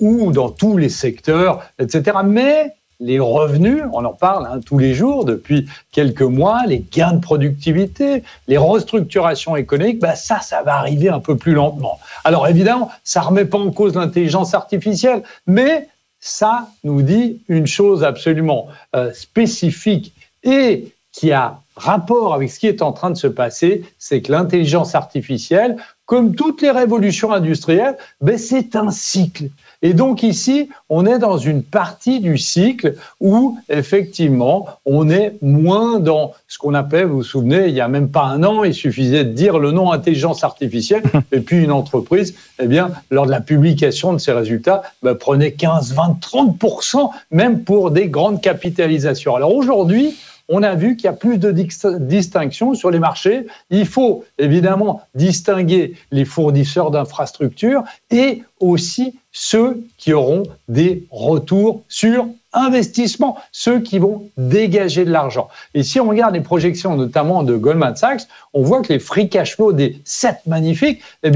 ou dans tous les secteurs, etc. Mais les revenus, on en parle tous les jours depuis quelques mois, les gains de productivité, les restructurations économiques, ça va arriver un peu plus lentement. Alors évidemment, ça ne remet pas en cause l'intelligence artificielle, mais ça nous dit une chose absolument spécifique et qui a rapport avec ce qui est en train de se passer, c'est que l'intelligence artificielle, comme toutes les révolutions industrielles, c'est un cycle. Et donc ici, on est dans une partie du cycle où, effectivement, on est moins dans ce qu'on appelle, vous vous souvenez, il n'y a même pas un an, il suffisait de dire le nom intelligence artificielle, et puis une entreprise, lors de la publication de ses résultats, prenait 15, 20, 30%, même pour des grandes capitalisations. Alors aujourd'hui, on a vu qu'il y a plus de distinction sur les marchés. Il faut évidemment distinguer les fournisseurs d'infrastructures et aussi ceux qui auront des retours sur investissement, ceux qui vont dégager de l'argent. Et si on regarde les projections notamment de Goldman Sachs, on voit que les free cash flow des 7 magnifiques,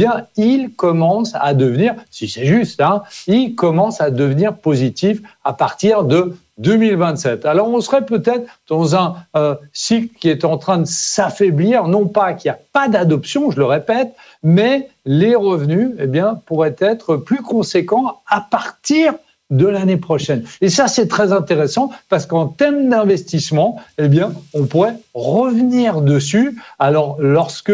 ils commencent à devenir, si c'est juste, ils commencent à devenir positifs à partir de 2027. Alors, on serait peut-être dans un cycle qui est en train de s'affaiblir, non pas qu'il n'y a pas d'adoption, je le répète, mais les revenus, pourraient être plus conséquents à partir de l'année prochaine. Et ça, c'est très intéressant parce qu'en termes d'investissement, on pourrait revenir dessus. Alors, lorsque,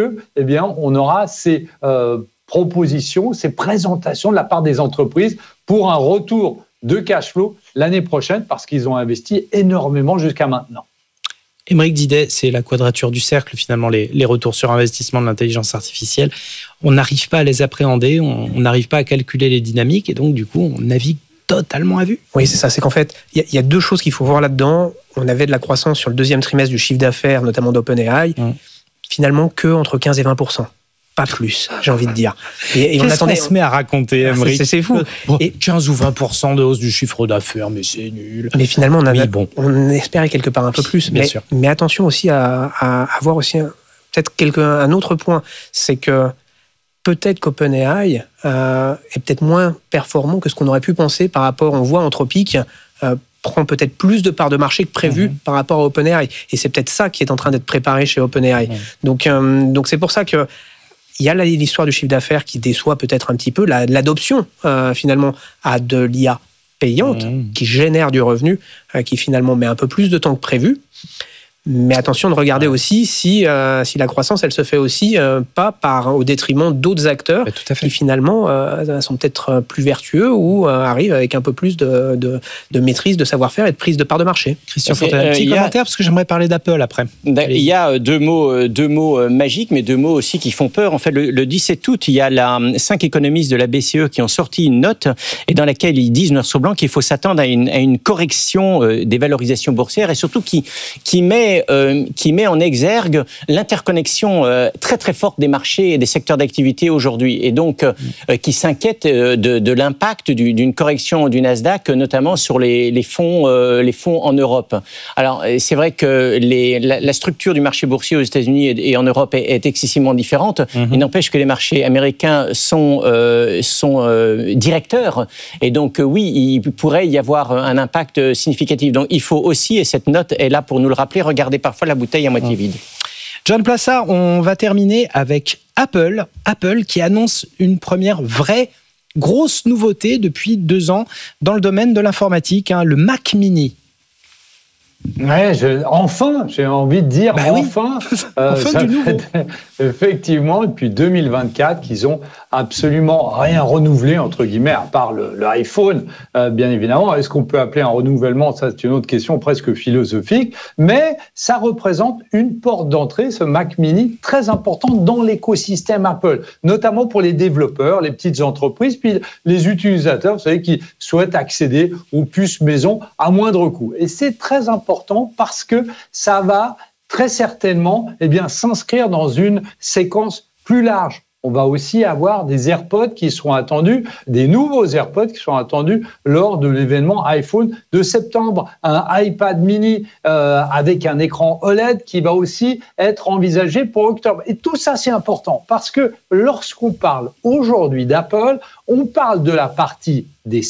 on aura ces propositions, ces présentations de la part des entreprises pour un retour de cash flow l'année prochaine parce qu'ils ont investi énormément jusqu'à maintenant. Aymeric Didet, c'est la quadrature du cercle, finalement, les retours sur investissement de l'intelligence artificielle. On n'arrive pas à les appréhender, on n'arrive pas à calculer les dynamiques et donc, du coup, on navigue totalement à vue. Oui, c'est ça. C'est qu'en fait, il y a deux choses qu'il faut voir là-dedans. On avait de la croissance sur le deuxième trimestre du chiffre d'affaires, notamment d'OpenAI, finalement que entre 15 et 20%. Pas plus, j'ai envie de dire. Et on attendait. Qu'est-ce qu'on se met à raconter, Aymeric ? C'est fou. Et 15 ou 20% de hausse du chiffre d'affaires, mais c'est nul. Mais finalement, on espérait quelque part un peu plus. Bien sûr. Mais attention aussi à voir aussi un autre point, c'est que peut-être qu'OpenAI est peut-être moins performant que ce qu'on aurait pu penser par rapport, on voit Anthropic prend peut-être plus de parts de marché que prévu par rapport à OpenAI. Et c'est peut-être ça qui est en train d'être préparé chez OpenAI. Donc c'est pour ça que il y a l'histoire du chiffre d'affaires qui déçoit peut-être un petit peu, l'adoption finalement à de l'IA payante qui génère du revenu, qui finalement met un peu plus de temps que prévu. Mais attention de regarder aussi si la croissance, elle se fait aussi pas au détriment d'autres acteurs qui finalement sont peut-être plus vertueux ou arrivent avec un peu plus de maîtrise, de savoir-faire et de prise de part de marché. Christian Fontaine, un petit commentaire parce que j'aimerais parler d'Apple après. Il y a deux mots magiques, mais deux mots aussi qui font peur. En fait, le 17 août, il y a 5 économistes de la BCE qui ont sorti une note et dans laquelle ils disent noir sur blanc qu'il faut s'attendre à une correction des valorisations boursières et surtout qui met en exergue l'interconnexion très très forte des marchés et des secteurs d'activité aujourd'hui et donc qui s'inquiète de l'impact d'une correction du Nasdaq, notamment sur les fonds en Europe. Alors c'est vrai que la structure du marché boursier aux États-Unis et en Europe est excessivement différente. Il n'empêche que les marchés américains sont directeurs et donc oui, il pourrait y avoir un impact significatif. Donc il faut aussi, et cette note est là pour nous le rappeler, regarder parfois la bouteille à moitié vide. John Plassard, on va terminer avec Apple. Apple qui annonce une première vraie grosse nouveauté depuis 2 ans dans le domaine de l'informatique, le Mac Mini. Ouais, enfin, j'ai envie de dire enfin. Enfin du nouveau. Effectivement, depuis 2024, qu'ils ont absolument rien renouvelé, entre guillemets, à part le iPhone, bien évidemment. Est-ce qu'on peut appeler un renouvellement ? Ça, c'est une autre question presque philosophique. Mais ça représente une porte d'entrée, ce Mac Mini, très important dans l'écosystème Apple, notamment pour les développeurs, les petites entreprises, puis les utilisateurs, vous savez, qui souhaitent accéder aux puces maison à moindre coût. Et c'est très important parce que ça va très certainement s'inscrire dans une séquence plus large. On va aussi avoir des AirPods qui seront attendus, des nouveaux AirPods qui seront attendus lors de l'événement iPhone de septembre. Un iPad mini avec un écran OLED qui va aussi être envisagé pour octobre. Et tout ça, c'est important parce que lorsqu'on parle aujourd'hui d'Apple, on parle de la partie des